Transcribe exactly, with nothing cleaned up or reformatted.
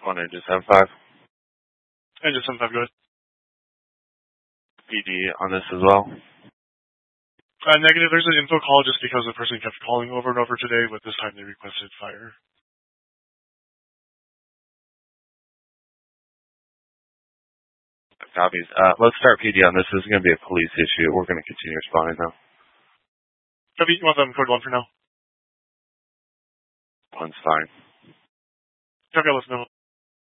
One engine seven five. Engine seven five, go ahead. P D on this as well. Uh, negative, there's an info call just because the person kept calling over and over today, but this time they requested fire. Copies. Uh, let's start P D on this. This is going to be a police issue. We're going to continue responding though. Copy, you want them code one for now? One's fine. Okay, let's know.